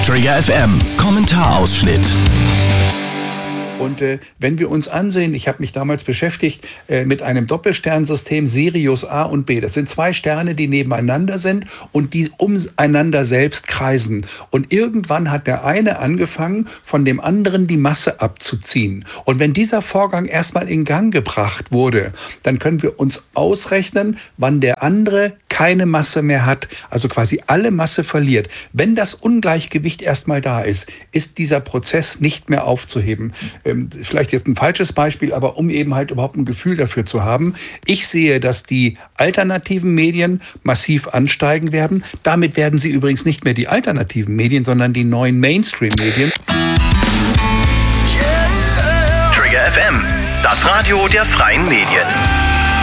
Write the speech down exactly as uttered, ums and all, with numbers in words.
Trigger F M, Kommentarausschnitt. Und äh, wenn wir uns ansehen, ich habe mich damals beschäftigt äh, mit einem Doppelsternsystem Sirius A und B. Das sind zwei Sterne, die nebeneinander sind und die umeinander selbst kreisen. Und irgendwann hat der eine angefangen, von dem anderen die Masse abzuziehen. Und wenn dieser Vorgang erstmal in Gang gebracht wurde, dann können wir uns ausrechnen, wann der andere keine Masse mehr hat, also quasi alle Masse verliert. Wenn das Ungleichgewicht erstmal da ist, ist dieser Prozess nicht mehr aufzuheben. Vielleicht jetzt ein falsches Beispiel, aber um eben halt überhaupt ein Gefühl dafür zu haben. Ich sehe, dass die alternativen Medien massiv ansteigen werden. Damit werden sie übrigens nicht mehr die alternativen Medien, sondern die neuen Mainstream-Medien. Trigger F M, das Radio der freien Medien.